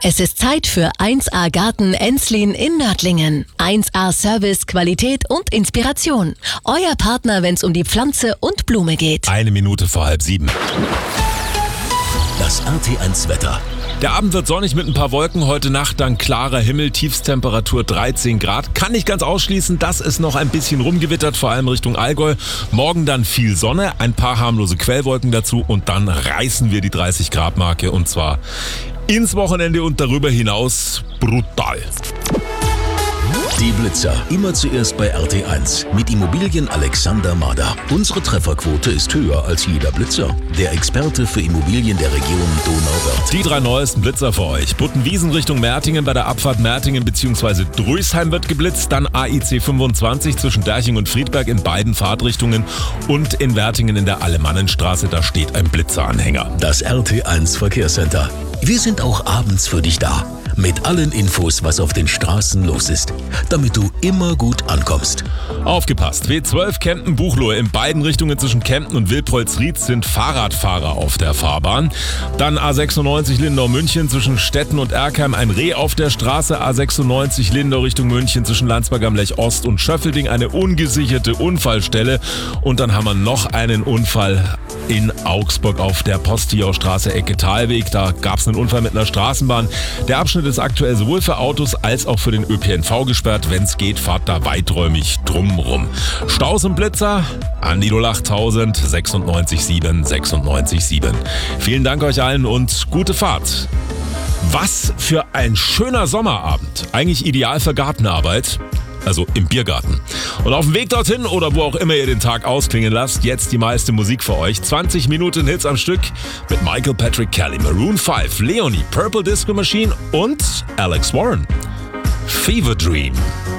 Es ist Zeit für 1A Garten Enslin in Nördlingen. 1A Service, Qualität und Inspiration. Euer Partner, wenn es um die Pflanze und Blume geht. 6:01. Das RT1 Wetter. Der Abend wird sonnig mit ein paar Wolken. Heute Nacht dann klarer Himmel, Tiefstemperatur 13 Grad. Kann nicht ganz ausschließen, dass es noch ein bisschen rumgewittert, vor allem Richtung Allgäu. Morgen dann viel Sonne, ein paar harmlose Quellwolken dazu und dann reißen wir die 30 Grad Marke und zwar ins Wochenende und darüber hinaus brutal. Die Blitzer. Immer zuerst bei RT1 mit Immobilien Alexander Mader. Unsere Trefferquote ist höher als jeder Blitzer. Der Experte für Immobilien der Region Donauwörth. Die 3 neuesten Blitzer für euch. Buttenwiesen Richtung Mertingen, bei der Abfahrt Mertingen bzw. Drösheim wird geblitzt. Dann AIC 25 zwischen Derching und Friedberg in beiden Fahrtrichtungen. Und in Wertingen in der Alemannenstraße, da steht ein Blitzeranhänger. Das RT1 Verkehrscenter. Wir sind auch abends für dich da. Mit allen Infos, was auf den Straßen los ist, damit du immer gut ankommst. Aufgepasst! W12 Kempten-Buchloe in beiden Richtungen zwischen Kempten und Wilpolsried sind Fahrradfahrer auf der Fahrbahn. Dann A96 Lindau-München zwischen Stetten und Erkheim ein Reh auf der Straße. A96 Lindau Richtung München zwischen Landsberg am Lech Ost und Schöffelding eine ungesicherte Unfallstelle. Und dann haben wir noch einen Unfall in Augsburg auf der Postillaustraße Ecke Talweg. Da gab es einen Unfall mit einer Straßenbahn. Der Abschnitt ist aktuell sowohl für Autos als auch für den ÖPNV gesperrt. Wenn es geht, fahrt da weiträumig drumrum. Staus und Blitzer an die 08000 96 7. Vielen Dank euch allen und gute Fahrt. Was für ein schöner Sommerabend. Eigentlich ideal für Gartenarbeit. Also im Biergarten. Und auf dem Weg dorthin oder wo auch immer ihr den Tag ausklingen lasst, jetzt die meiste Musik für euch. 20 Minuten Hits am Stück mit Michael Patrick Kelly, Maroon 5, Leonie, Purple Disco Machine und Alex Warren. Fever Dream.